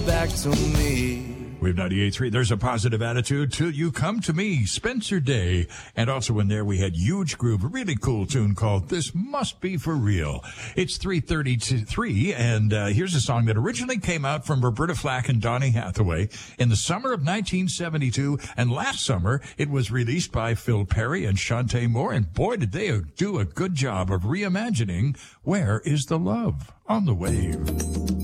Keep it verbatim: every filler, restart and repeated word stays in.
back to me. We have ninety-eight point three. There's a positive attitude till you come to me, Spencer Day. And also in there we had Huge Groove, a really cool tune called This Must Be For Real. It's three thirty-three, and uh, here's a song that originally came out from Roberta Flack and Donny Hathaway in the summer of nineteen seventy-two. And last summer it was released by Phil Perry and Shantae Moore. And boy, did they do a good job of reimagining Where Is the Love on the Wave.